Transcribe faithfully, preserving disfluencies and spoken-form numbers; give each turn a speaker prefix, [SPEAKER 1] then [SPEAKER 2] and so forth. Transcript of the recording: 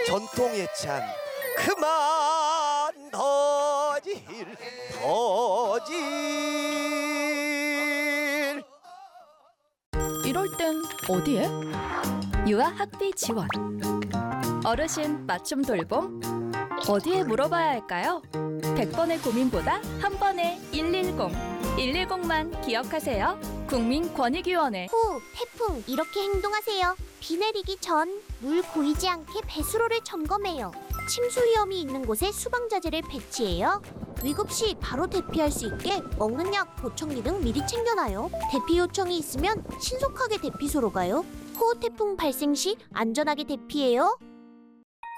[SPEAKER 1] 전통의 찬 그만 더질 더질.
[SPEAKER 2] 이럴 땐 어디에? 유아 학비 지원. 어르신 맞춤 돌봄. 어디에 물어봐야 할까요? 백 번의 고민보다 한 번에 일일공. 일일공만 기억하세요. 국민권익위원회.
[SPEAKER 3] 후, 태풍 이렇게 행동하세요. 비 내리기 전 물 고이지 않게 배수로를 점검해요. 침수 위험이 있는 곳에 수방자재를 배치해요. 위급 시 바로 대피할 수 있게 먹는 약, 보청기 등 미리 챙겨놔요. 대피 요청이 있으면 신속하게 대피소로 가요. 호우 태풍 발생 시 안전하게 대피해요.